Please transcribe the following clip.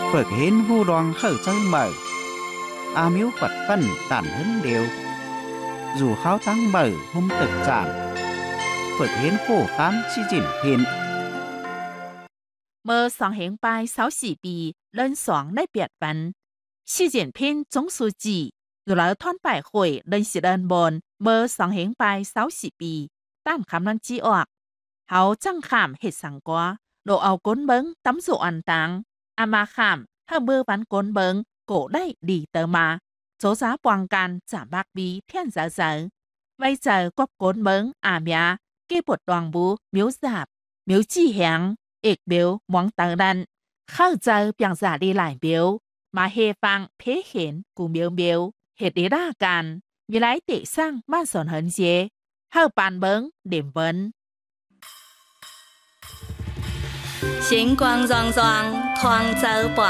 ฝึกเห็นหูรองเข้าเจ้าเหม่ออามิวปัดปั้นตันหึนเดียวdù kháo tăng bờ hôm thực trạngฝึกเห็นคู่ค้ำชี้จินเห็นเมื่อสองเหงไป24 ปีเล่นสองได้เปียดวันซีเจียนพินจงสูจีอยู่แล้วท่อนป่ายข่อยเล่นสิเดินบนเมื่อสองเหงไป24 ปีตามคำนั้นจีออกเขาจังขามเห็ดสังกัวโดเอาก้นเบิงตำสู่อันตังอามาขามถ้าเมื่อวันก้นเบิงโกได้ดีเตอมาโจจ้าปวงกันจะบักบีเทียนเจอไว้เจอกบก้นเบิงอาเมียเก็บปวดดวงบูมิวสาบมิวจี้แหงเอกเบลมองตาดันเข้าเจอเปียงจ่าดีหลายเบลมาเฮฟังเพเห็นกูเบลเหตุได้กันมีหลายเตะสร้างบ้านสอนเหินเจเฮาปานเบิงเด่มเบิ้น星光双双，团走不